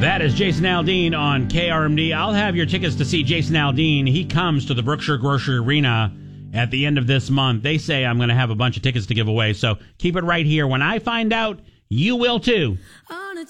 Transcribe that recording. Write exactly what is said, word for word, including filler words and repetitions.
That is Jason Aldean on K R M D. I'll have your tickets to see Jason Aldean. He comes to the Brookshire Grocery Arena at the end of this month. They say I'm going to have a bunch of tickets to give away, so keep it right here. When I find out, you will too.